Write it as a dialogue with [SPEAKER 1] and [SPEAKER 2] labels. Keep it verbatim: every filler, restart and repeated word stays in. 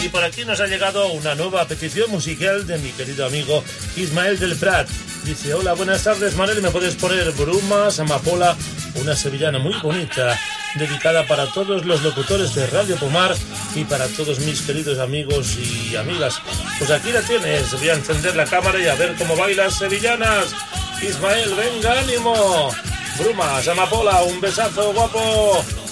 [SPEAKER 1] Y por aquí nos ha llegado una nueva petición musical de mi querido amigo Ismael del Prat. Dice: hola, buenas tardes, Manel, ¿me puedes poner Brumas, Amapola, una sevillana muy bonita, dedicada para todos los locutores de Radio Pomar y para todos mis queridos amigos y amigas? Pues aquí la tienes, voy a encender la cámara y a ver cómo bailas sevillanas. Ismael, venga, ánimo. Brumas, Amapola, un besazo, guapo.